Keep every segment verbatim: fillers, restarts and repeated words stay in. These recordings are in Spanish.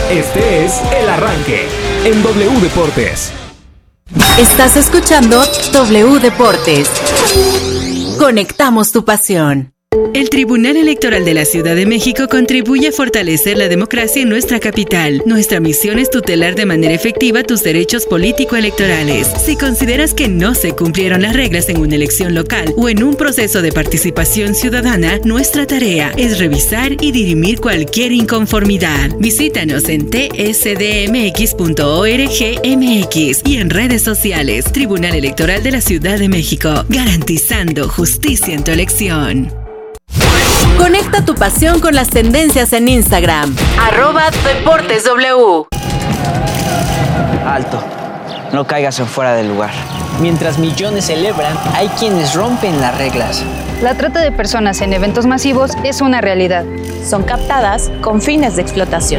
Este es El Arranque en W Deportes. Estás escuchando W Deportes. Conectamos tu pasión. El Tribunal Electoral de la Ciudad de México contribuye a fortalecer la democracia en nuestra capital. Nuestra misión es tutelar de manera efectiva tus derechos político-electorales. Si consideras que no se cumplieron las reglas en una elección local o en un proceso de participación ciudadana, nuestra tarea es revisar y dirimir cualquier inconformidad. Visítanos en t s d m x punto org m x y en redes sociales. Tribunal Electoral de la Ciudad de México, garantizando justicia en tu elección. Conecta tu pasión con las tendencias en Instagram. Arroba Deportes W. Alto, no caigas en fuera del lugar. Mientras millones celebran, hay quienes rompen las reglas. La trata de personas en eventos masivos es una realidad. Son captadas con fines de explotación.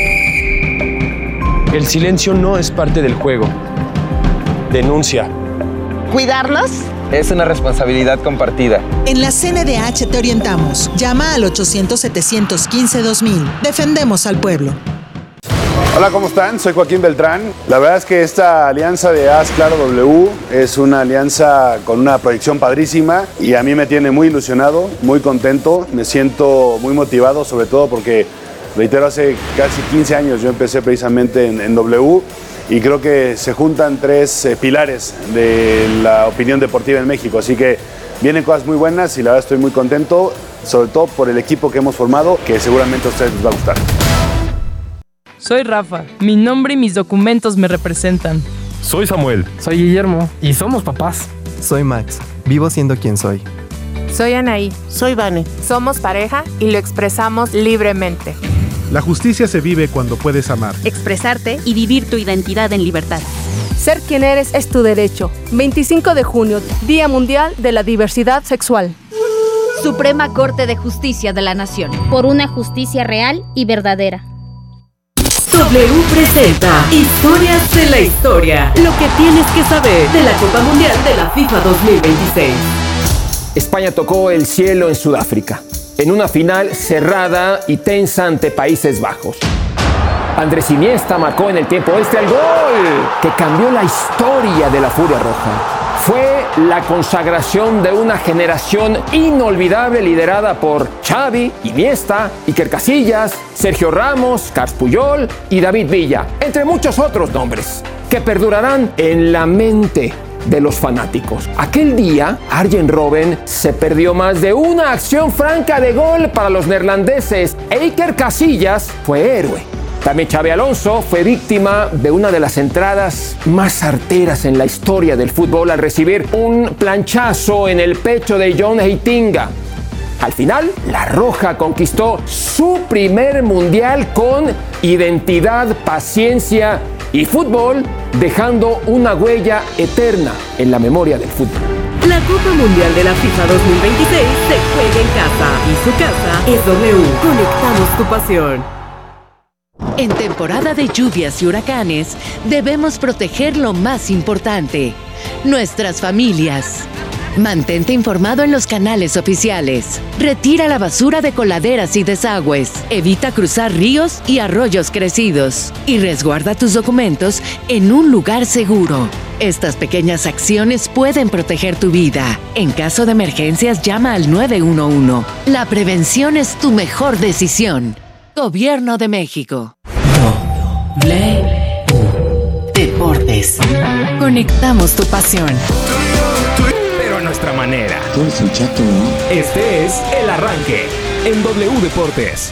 El silencio no es parte del juego. Denuncia. ¿Cuidarlos? Es una responsabilidad compartida. En la C N D H te orientamos. Llama al ochocientos, setecientos quince, dos mil. Defendemos al pueblo. Hola, ¿cómo están? Soy Joaquín Beltrán. La verdad es que esta alianza de Haz Claro W es una alianza con una proyección padrísima y a mí me tiene muy ilusionado, muy contento. Me siento muy motivado, sobre todo porque, reitero, hace casi quince años yo empecé precisamente en, en W. Y creo que se juntan tres eh, pilares de la opinión deportiva en México. Así que vienen cosas muy buenas y la verdad estoy muy contento, sobre todo por el equipo que hemos formado, que seguramente a ustedes les va a gustar. Soy Rafa. Mi nombre y mis documentos me representan. Soy Samuel. Soy Guillermo. Y somos papás. Soy Max. Vivo siendo quien soy. Soy Anaí. Soy Vane. Somos pareja y lo expresamos libremente. La justicia se vive cuando puedes amar, expresarte y vivir tu identidad en libertad. Ser quien eres es tu derecho. veinticinco de junio, Día Mundial de la Diversidad Sexual. Suprema Corte de Justicia de la Nación. Por una justicia real y verdadera. W presenta Historias de la Historia. Lo que tienes que saber de la Copa Mundial de la FIFA dos mil veintiséis. España tocó el cielo en Sudáfrica, en una final cerrada y tensa ante Países Bajos. Andrés Iniesta marcó en el tiempo extra el gol que cambió la historia de la Furia Roja. Fue la consagración de una generación inolvidable liderada por Xavi, Iniesta, Iker Casillas, Sergio Ramos, Carles Puyol y David Villa, entre muchos otros nombres que perdurarán en la mente de los fanáticos. Aquel día, Arjen Robben se perdió más de una acción franca de gol para los neerlandeses e Iker Casillas fue héroe. También Xabi Alonso fue víctima de una de las entradas más certeras en la historia del fútbol al recibir un planchazo en el pecho de John Heitinga. Al final, la Roja conquistó su primer mundial con identidad, paciencia y fútbol, dejando una huella eterna en la memoria del fútbol. La Copa Mundial de la FIFA dos mil veintiséis se juega en casa y su casa es W. Conectamos tu pasión. En temporada de lluvias y huracanes, debemos proteger lo más importante, nuestras familias. Mantente informado en los canales oficiales. Retira la basura de coladeras y desagües. Evita cruzar ríos y arroyos crecidos. Y resguarda tus documentos en un lugar seguro. Estas pequeñas acciones pueden proteger tu vida. En caso de emergencias, llama al nueve uno uno. La prevención es tu mejor decisión. Gobierno de México. W Deportes. Conectamos tu pasión. Pero a nuestra manera. Tú eres el chato, ¿no? Este es El Arranque en W Deportes.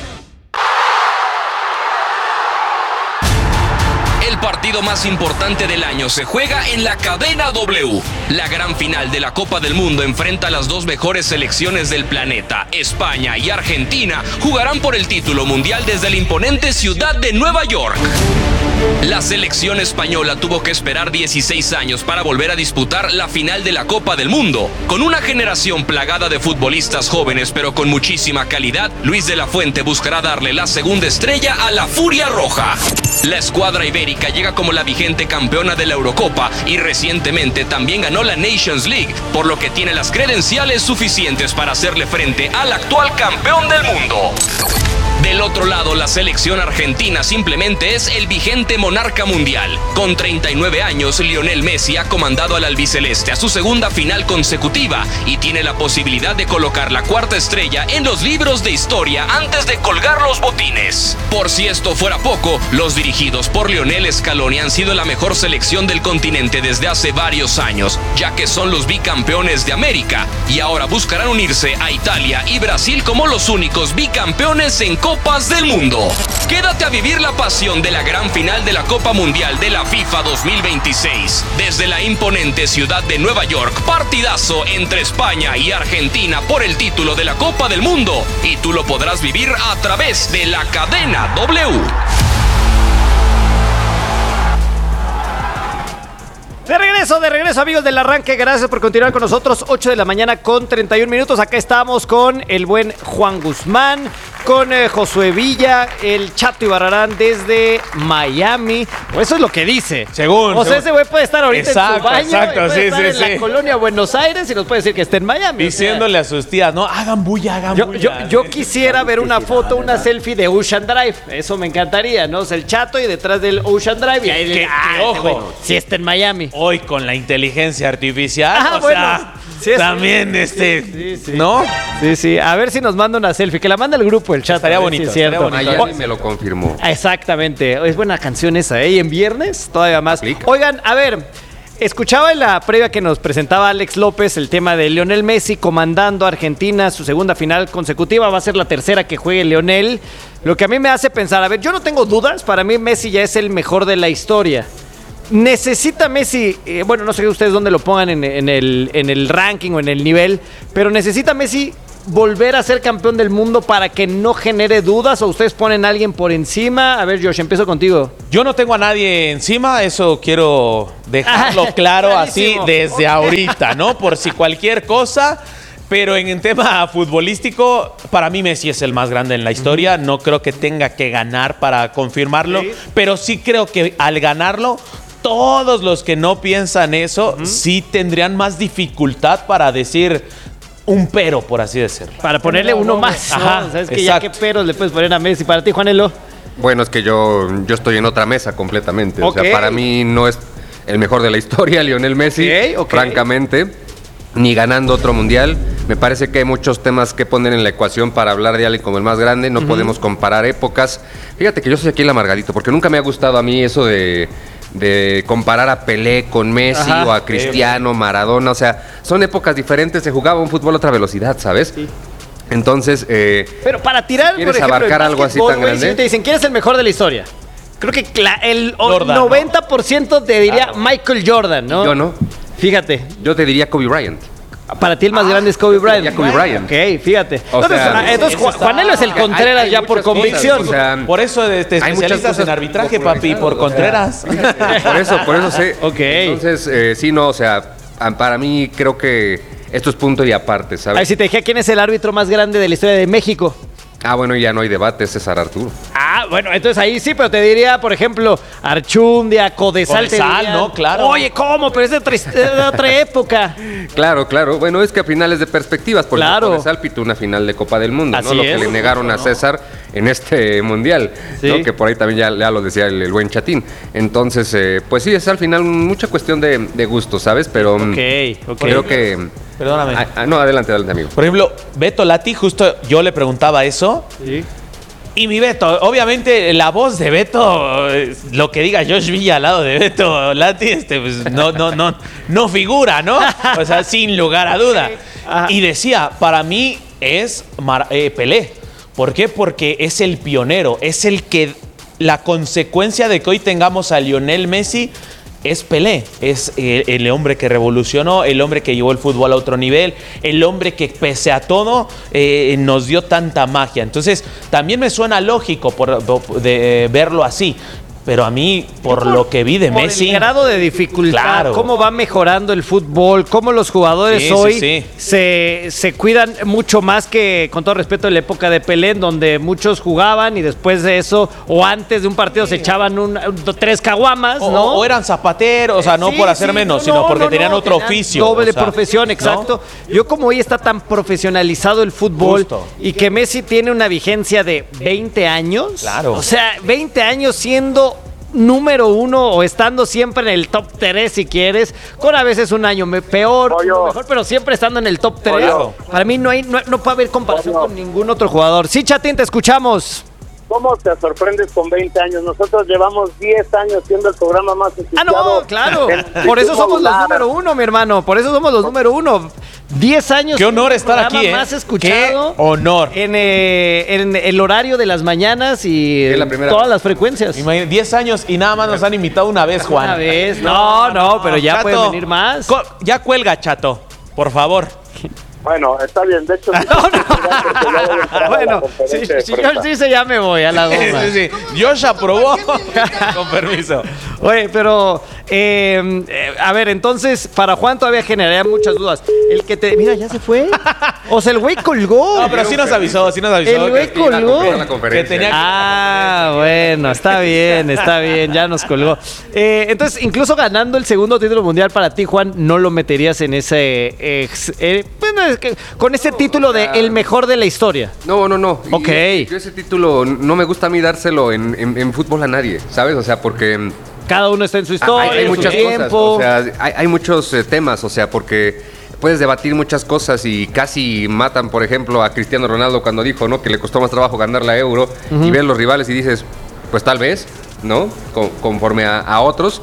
El partido más importante del año se juega en la cadena W. La gran final de la Copa del Mundo enfrenta a las dos mejores selecciones del planeta. España y Argentina jugarán por el título mundial desde la imponente ciudad de Nueva York. La selección española tuvo que esperar dieciséis años para volver a disputar la final de la Copa del Mundo. Con una generación plagada de futbolistas jóvenes pero con muchísima calidad, Luis de la Fuente buscará darle la segunda estrella a la Furia Roja. La escuadra ibérica llega como la vigente campeona de la Eurocopa y recientemente también ganó la Nations League, por lo que tiene las credenciales suficientes para hacerle frente al actual campeón del mundo. Del otro lado, la selección argentina simplemente es el vigente monarca mundial. Con treinta y nueve años, Lionel Messi ha comandado al albiceleste a su segunda final consecutiva y tiene la posibilidad de colocar la cuarta estrella en los libros de historia antes de colgar los botines. Por si esto fuera poco, los dirigidos por Lionel Scaloni han sido la mejor selección del continente desde hace varios años, ya que son los bicampeones de América y ahora buscarán unirse a Italia y Brasil como los únicos bicampeones en Copas del Mundo. Quédate a vivir la pasión de la gran final de la Copa Mundial de la FIFA dos mil veintiséis. Desde la imponente ciudad de Nueva York, partidazo entre España y Argentina por el título de la Copa del Mundo. Y tú lo podrás vivir a través de la cadena W. De regreso, de regreso, amigos del arranque. Gracias por continuar con nosotros. ocho de la mañana con treinta y un minutos. Acá estamos con el buen Juan Guzmán, con eh, Josué Villa, el Chato Ibarrarán desde Miami. O eso es lo que dice. Según. O sea, ese güey puede estar ahorita exacto, en su baño. Exacto, puede sí, estar sí, en sí. la colonia Buenos Aires y nos puede decir que está en Miami. Diciéndole o sea, a sus tías, no, hagan bulla, hagan yo, bulla. Yo, yo quisiera ver una foto, una selfie de Ocean Drive. Eso me encantaría, ¿no? O sea, el Chato y detrás del Ocean Drive. Y ahí que, le, ah, que, ojo, güey, si está en Miami. Hoy con la inteligencia artificial, Ah, o bueno, sea, sí, sí, también sí, este, sí, sí. ¿no? Sí, sí, a ver si nos manda una selfie, que la manda el grupo, el Chat. Estaría bonito, si es cierto. estaría bonito. Miami me lo confirmó. Exactamente, es buena canción esa, ¿eh? Y en viernes todavía más. Oigan, a ver, escuchaba en la previa que nos presentaba Alex López el tema de Lionel Messi comandando a Argentina, su segunda final consecutiva, va a ser la tercera que juegue Lionel. Lo que a mí me hace pensar, a ver, yo no tengo dudas, para mí Messi ya es el mejor de la historia. Necesita Messi, eh, bueno, no sé ustedes dónde lo pongan en, en, el, en el ranking o en el nivel, pero necesita Messi volver a ser campeón del mundo para que no genere dudas, o ustedes ponen a alguien por encima. A ver, Josh, empiezo contigo. Yo no tengo a nadie encima, eso quiero dejarlo claro así desde okay. ahorita, ¿no? Por si cualquier cosa. Pero en el tema futbolístico, para mí Messi es el más grande en la historia. No creo que tenga que ganar para confirmarlo, sí. pero sí creo que al ganarlo, todos los que no piensan eso, uh-huh. sí tendrían más dificultad para decir un pero, por así decirlo. Para ponerle no, uno no, más, ¿no? Ajá, o sea, es que exacto. ya qué peros le puedes poner a Messi. Para ti, Juanelo. Bueno, es que yo, yo estoy en otra mesa completamente. Okay. O sea, para mí no es el mejor de la historia, Lionel Messi, okay, okay. francamente, ni ganando otro mundial. Me parece que hay muchos temas que poner en la ecuación para hablar de alguien como el más grande. No uh-huh. podemos comparar épocas. Fíjate que yo soy aquí el amargadito, porque nunca me ha gustado a mí eso de... de comparar a Pelé con Messi Ajá, o a Cristiano, sí. Maradona, o sea, son épocas diferentes, se jugaba un fútbol a otra velocidad, ¿sabes? Sí. Entonces, eh, pero para tirar, si ¿quieres por ejemplo, abarcar algo así tan grande? Si te dicen, ¿quién es el mejor de la historia? Creo que la, el Jordan, noventa por ciento te diría claro. Michael Jordan, ¿no? Yo no. Fíjate. Yo te diría Kobe Bryant. Para ti el más ah, grande es Kobe Bryant. Kobe Bryant. Ok, fíjate. O entonces, sea, entonces Ju- Juanelo es el Contreras hay, hay ya por convicción. Cosas, o sea, por eso te especializas en arbitraje, papi, por Contreras. O sea, por eso, por eso sé. Ok. Entonces, eh, sí, no, o sea, para mí creo que esto es punto y aparte, ¿sabes? Ay, si te dije quién es el árbitro más grande de la historia de México. Ah, bueno, ya no hay debate, es César Arturo. Ah, bueno, entonces ahí sí, pero te diría, por ejemplo, Archundia, Codesal. Codesal, ¿no? Claro. Oye, ¿cómo? Pero es de otra, de otra época. Claro, claro. Bueno, es que a finales de perspectivas, porque claro. Codesal pitó una final de Copa del Mundo, Así ¿no? Lo es. que le negaron a César en este Mundial, ¿sí? ¿no? Que por ahí también ya, ya lo decía el, el buen Chatín. Entonces, eh, pues sí, es al final mucha cuestión de, de gusto, ¿sabes? Pero okay, okay. creo que... Perdóname. Ah, ah, no, adelante, adelante, amigo. Por ejemplo, Beto Lati, justo yo le preguntaba eso. Sí. Y mi Beto, obviamente la voz de Beto, lo que diga Josh Villa al lado de Beto Lati, este, pues no, no, no, no figura, ¿no? O sea, sin lugar a duda. Okay. Y decía, para mí es Mar- eh, Pelé. ¿Por qué? Porque es el pionero, es el que, la consecuencia de que hoy tengamos a Lionel Messi es Pelé, es el, el hombre que revolucionó, el hombre que llevó el fútbol a otro nivel, el hombre que pese a todo eh, nos dio tanta magia. Entonces también me suena lógico por, por, de verlo así. pero a mí, por, por lo que vi de por Messi... el grado de dificultad, claro. Cómo va mejorando el fútbol, cómo los jugadores sí, hoy sí, sí. Se, se cuidan mucho más que, con todo respeto, en la época de Pelé, donde muchos jugaban y después de eso, o antes de un partido, sí. se echaban un, un, tres caguamas, o, ¿no? O eran zapateros, o sea, no sí, por hacer sí, menos, no, sino porque no, tenían no, otro tenían oficio. Doble o sea, profesión, exacto. ¿No? Yo como hoy está tan profesionalizado el fútbol Justo. y que Messi tiene una vigencia de veinte años, claro. o sea, veinte años siendo número uno o estando siempre en el top tres si quieres, con a veces un año peor, Pollo. mejor, pero siempre estando en el top tres. Pollo. Para mí no hay no, no puede haber comparación Pollo. con ningún otro jugador. Sí, Chatín, te escuchamos. ¿Cómo te sorprendes con veinte años? Nosotros llevamos diez años siendo el programa más escuchado. Ah, no, claro. Por eso somos los número uno, mi hermano. Por eso somos los número uno. diez años. Qué honor estar aquí, ¿eh? Más escuchado. Qué honor. En, eh, en el horario de las mañanas y en todas vez. las frecuencias. diez años y nada más nos han invitado una vez, Juan. Una vez. No, no, no pero ya Chato, pueden venir más. Ya cuelga, Chato. Por favor. Bueno, está bien, de hecho... Sí, no, no. Bueno, sí, sí, yo sí se ya me voy a la goma. Sí, sí, sí. Josh aprobó, con permiso. Oye, pero, eh, eh, a ver, entonces, para Juan todavía generaría muchas dudas. El que te... Mira, ya se fue. O sea, el güey colgó. No, pero sí nos avisó, sí nos avisó. El güey colgó. Que tenía que... Ah, bueno, está bien, está bien, ya nos colgó. Eh, entonces, incluso ganando el segundo título mundial para ti, Juan, no lo meterías en ese... Eh, eh, bueno, que con ese título de el mejor de la historia. No, no, no. Ok. Y, yo ese título no me gusta a mí dárselo en, en, en fútbol a nadie, ¿sabes? O sea, porque... Cada uno está en su historia, hay, hay en muchas su tiempo. Cosas, o sea, hay, hay muchos eh, temas, o sea, porque puedes debatir muchas cosas y casi matan, por ejemplo, a Cristiano Ronaldo cuando dijo, ¿no? Que le costó más trabajo ganar la Euro uh-huh. y ver los rivales y dices, pues tal vez, ¿no? Con, conforme a, a otros,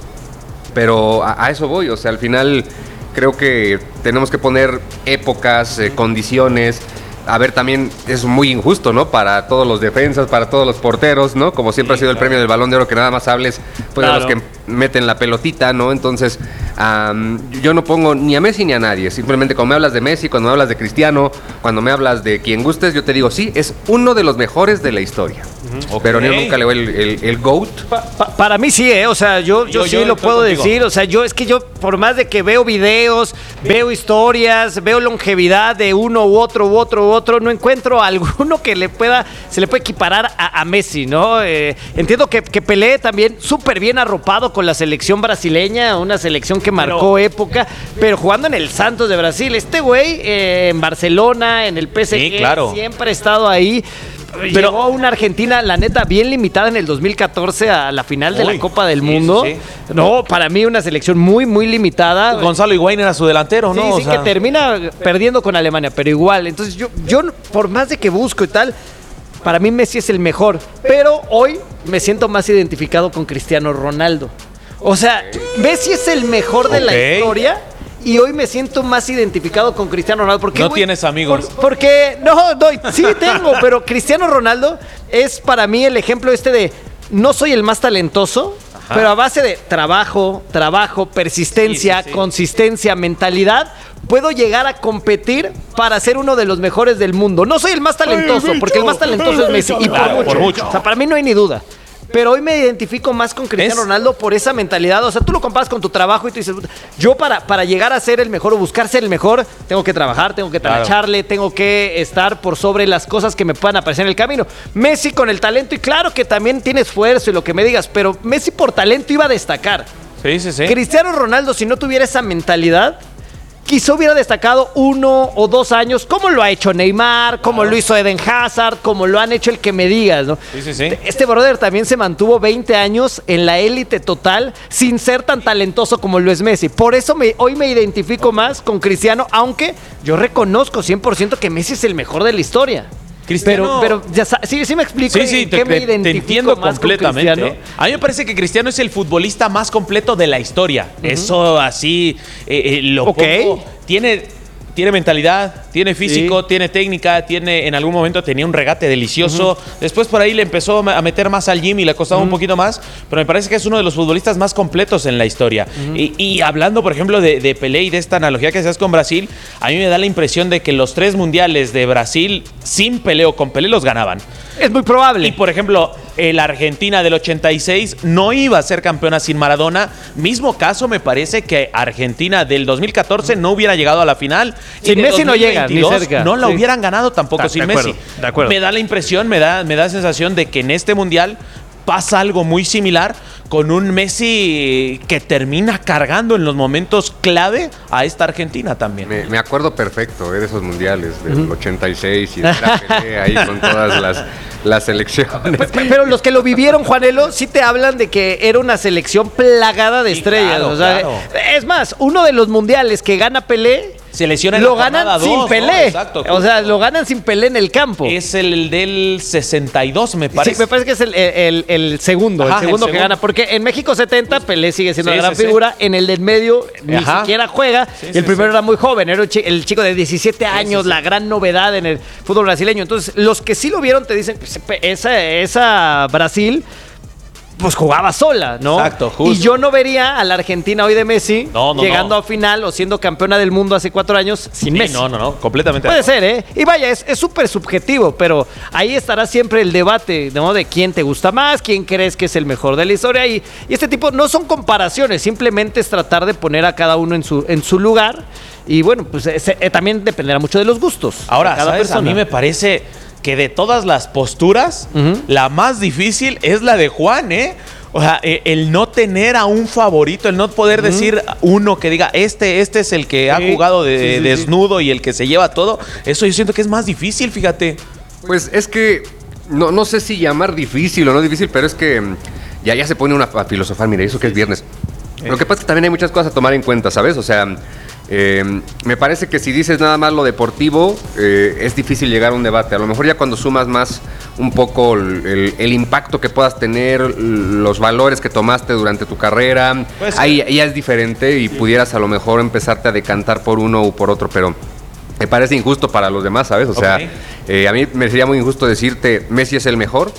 pero a, a eso voy, o sea, al final... Creo que tenemos que poner épocas, eh, condiciones. A ver, también es muy injusto, ¿no? Para todos los defensas, para todos los porteros, ¿no? Como siempre sí, ha sido claro. el premio del Balón de Oro, que nada más hables pues, claro. de los que meten la pelotita, ¿no? Entonces, um, yo no pongo ni a Messi ni a nadie. Simplemente cuando me hablas de Messi, cuando me hablas de Cristiano, cuando me hablas de quien gustes, yo te digo, sí, es uno de los mejores de la historia. Uh-huh. Okay. Pero yo nunca le doy el, el, el GOAT. Pa, pa, para mí sí, ¿eh? O sea, yo, yo, yo sí yo lo puedo contigo. decir. O sea, yo es que yo, por más de que veo videos, veo historias, veo longevidad de uno u otro u otro u otro, no encuentro alguno que le pueda, se le pueda equiparar a, a Messi, ¿no? Eh, entiendo que, que Pelé también súper bien arropado con la selección brasileña, una selección que marcó pero, época, pero jugando en el Santos de Brasil. Este güey eh, en Barcelona, en el P S G, sí, claro. siempre ha estado ahí. Pero llegó una Argentina, la neta, bien limitada en el dos mil catorce a la final de Uy, la Copa del sí, Mundo. Sí, sí. No, para mí una selección muy, muy limitada. Gonzalo Higuaín era su delantero, ¿no? Sí, o sí, sea... que termina perdiendo con Alemania, pero igual. Entonces yo, yo, por más de que busco y tal, para mí Messi es el mejor. Pero hoy me siento más identificado con Cristiano Ronaldo. O sea, Messi es el mejor de okay. la historia. Y hoy me siento más identificado con Cristiano Ronaldo. Porque, no güey, tienes amigos. Por, porque, no, no, sí tengo, pero Cristiano Ronaldo es para mí el ejemplo este de no soy el más talentoso, Ajá. pero a base de trabajo, trabajo, persistencia, sí, sí, sí. consistencia, mentalidad, puedo llegar a competir para ser uno de los mejores del mundo. No soy el más talentoso, porque el más talentoso es Messi. Y por, claro, mucho. por mucho. O sea, para mí no hay ni duda. Pero hoy me identifico más con Cristiano ¿Es? Ronaldo por esa mentalidad. O sea, tú lo comparas con tu trabajo y tú dices, yo para, para llegar a ser el mejor o buscar ser el mejor, tengo que trabajar, tengo que trabacharle, claro. tengo que estar por sobre las cosas que me puedan aparecer en el camino. Messi con el talento, y claro que también tiene esfuerzo y lo que me digas, pero Messi por talento iba a destacar. Sí, sí, sí. Cristiano Ronaldo, si no tuviera esa mentalidad, quizá hubiera destacado uno o dos años, como lo ha hecho Neymar, como claro. lo hizo Eden Hazard, como lo han hecho el que me digas, ¿no? Sí, sí, sí. Este brother también se mantuvo veinte años en la élite total sin ser tan talentoso como lo es Messi. Por eso me, hoy me identifico más con Cristiano, aunque yo reconozco cien por ciento que Messi es el mejor de la historia. Cristiano, pero, pero ya sí, sí me explico. Sí, sí, te, me te, te entiendo completamente. A mí me parece que Cristiano es el futbolista más completo de la historia. Uh-huh. Eso así eh, eh, lo okay. pongo. Tiene, tiene mentalidad, tiene físico, sí. tiene técnica, tiene en algún momento tenía un regate delicioso. Uh-huh. Después por ahí le empezó a meter más al gym y le costaba uh-huh. un poquito más, pero me parece que es uno de los futbolistas más completos en la historia. Uh-huh. Y, y hablando, por ejemplo, de, de Pelé y de esta analogía que hacías con Brasil, a mí me da la impresión de que los tres mundiales de Brasil sin Pelé o con Pelé los ganaban. Es muy probable. Y por ejemplo, el Argentina del ochenta y seis no iba a ser campeona sin Maradona. Mismo caso me parece que Argentina del dos mil catorce no hubiera llegado a la final. Sin Messi no llega, ni cerca. No la sí. hubieran ganado tampoco de, sin de acuerdo, Messi. De acuerdo. Me da la impresión, me da, me da la sensación de que en este mundial pasa algo muy similar con un Messi que termina cargando en los momentos clave a esta Argentina también. Me, me acuerdo perfecto eh, de esos mundiales del uh-huh. ochenta y seis y de la pelea ahí con todas las, las selecciones. Pero los que lo vivieron, Juanelo, sí te hablan de que era una selección plagada de sí, estrellas. Claro, o sea, claro. Es más, uno de los mundiales que gana Pelé se lesiona en lo la ganan dos, sin Pelé. ¿no? Exacto, o sea, lo ganan sin Pelé en el campo. Es el del sesenta y dos, me parece. Sí, me parece que es el, el, el segundo, Ajá, el segundo el que segundo. gana. Porque en México setenta, Pelé sigue siendo sí, una gran sí, figura. Sí. En el del medio ni Ajá. siquiera juega. Sí, y el sí, primero sí. era muy joven. Era el chico de diecisiete años, sí, sí, la sí. gran novedad en el fútbol brasileño. Entonces, los que sí lo vieron te dicen, esa, esa Brasil... pues jugaba sola, ¿no? Exacto, justo. Y yo no vería a la Argentina hoy de Messi no, no, llegando no. a final o siendo campeona del mundo hace cuatro años sin sí, Messi. No, no, no, completamente. Puede ser, ¿eh? Y vaya, es súper subjetivo, pero ahí estará siempre el debate, ¿no? De quién te gusta más, quién crees que es el mejor de la historia. Y, y este tipo no son comparaciones, simplemente es tratar de poner a cada uno en su, en su lugar. Y bueno, pues ese, eh, también dependerá mucho de los gustos. Ahora, de cada ¿sabes? persona. A mí me parece que de todas las posturas, uh-huh. la más difícil es la de Juan, ¿eh? O sea, el no tener a un favorito, el no poder uh-huh. decir uno que diga, este, este es el que sí, ha jugado de, sí, sí, desnudo sí. y el que se lleva todo, eso yo siento que es más difícil, fíjate. Pues es que, no, no sé si llamar difícil o no difícil, pero es que ya, ya se pone una a filosofar, mira, eso que es viernes. Eh. Lo que pasa es que también hay muchas cosas a tomar en cuenta, ¿sabes? O sea... Eh, me parece que si dices nada más lo deportivo, eh, es difícil llegar a un debate. A lo mejor ya cuando sumas más un poco el, el, el impacto que puedas tener, los valores que tomaste durante tu carrera, pues, ahí ya es diferente y sí. pudieras a lo mejor empezarte a decantar por uno o por otro, pero me parece injusto para los demás, ¿sabes? O sea, okay. eh, a mí me sería muy injusto decirte Messi es el mejor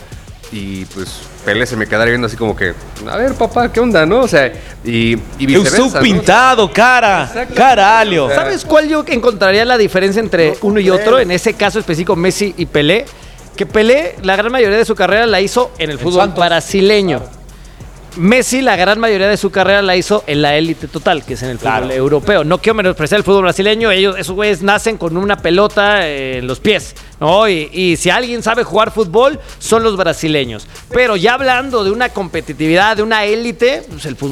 y pues Pelé se me quedaría viendo así como que, a ver, papá, ¿qué onda, no? O sea, y, y viceversa, ¿no? pintado, cara, Exacto. caralho. ¿Sabes cuál yo encontraría la diferencia entre no, uno y otro? En ese caso específico, Messi y Pelé. Que Pelé, la gran mayoría de su carrera la hizo en el fútbol Santos. brasileño. Claro. Messi, la gran mayoría de su carrera la hizo en la élite total, que es en el fútbol claro. europeo. No quiero menospreciar el fútbol brasileño, ellos, esos güeyes nacen con una pelota en los pies, ¿no? Y, y si alguien sabe jugar fútbol, son los brasileños. Pero ya hablando de una competitividad, de una élite, pues el fútbol